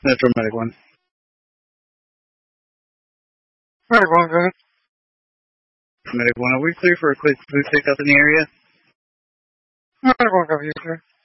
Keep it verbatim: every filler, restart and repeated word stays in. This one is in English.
Metro Medic one. Medic one, go ahead. Medic one, are we clear for a quick food pickup in the area? Medic one, go ahead, sir.